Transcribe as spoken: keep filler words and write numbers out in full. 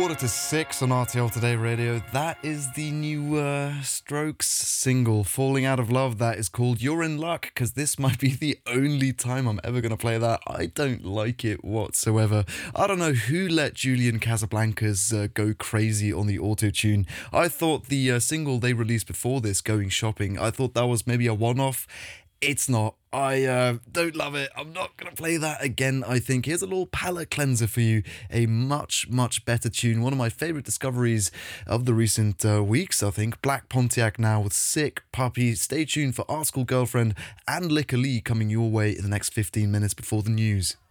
Quarter to six on R T L Today Radio. That is the new uh, Strokes single, Falling Out of Love. That is called You're in Luck, because this might be the only time I'm ever going to play that. I don't like it whatsoever. I don't know who let Julian Casablancas uh, go crazy on the auto-tune. I thought the uh, single they released before this, Going Shopping, I thought that was maybe a one-off. It's not. I uh, don't love it. I'm not going to play that again, I think. Here's a little palate cleanser for you. A much, much better tune. One of my favourite discoveries of the recent uh, weeks, I think. Black Pontiac now with Sick Puppy. Stay tuned for Art School Girlfriend and Licker Lee coming your way in the next fifteen minutes before the news.